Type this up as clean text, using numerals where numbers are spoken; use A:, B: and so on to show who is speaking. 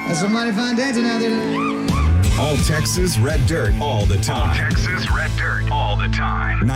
A: That's some mighty fine dancing out there.
B: All Texas Red Dirt all the time.
C: Texas Red Dirt all the time.